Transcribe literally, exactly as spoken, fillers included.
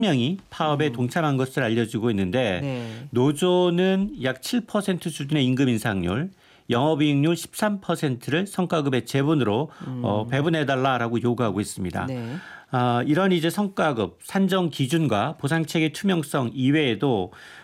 명이 파업에 음. 동참한 것으로 알려지고 있는데 네. 노조는 약 칠 퍼센트 수준의 임금 인상률, 영업이익률 십삼 퍼센트를 성과급의 재분으로 음. 어, 배분해달라라고 요구하고 있습니다. 네. 아, 이런 이제 성과급 산정 기준과 보상체계 투명성 이외에도